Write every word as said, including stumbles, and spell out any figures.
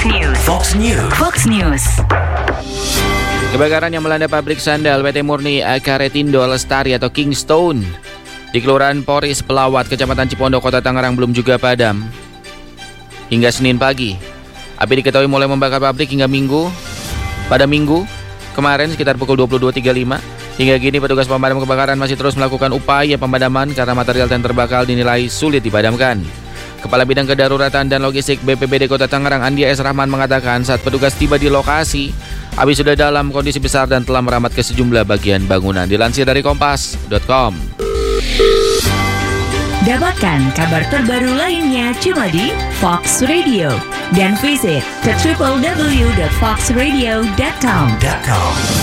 News. Fox News. Fox News. Kebakaran yang melanda pabrik sandal P T Murni Karetindo Lestari atau Kingstone di Kelurahan Poris, Pelawat, Kecamatan Cipondoh, Kota Tangerang belum juga padam hingga Senin pagi. Api diketahui mulai membakar pabrik hingga Minggu. Pada Minggu kemarin sekitar pukul dua puluh dua tiga puluh lima. Hingga kini petugas pemadam kebakaran masih terus melakukan upaya pemadaman karena material yang terbakar dinilai sulit dipadamkan. Kepala Bidang Kedaruratan dan Logistik B P B D Kota Tangerang Andi S. Rahman mengatakan saat petugas tiba di lokasi, api sudah dalam kondisi besar dan telah merambat ke sejumlah bagian bangunan. Dilansir dari kompas titik com. Dapatkan kabar terbaru lainnya cuma di Fox Radio dan visit ke w w w dot fox radio dot com.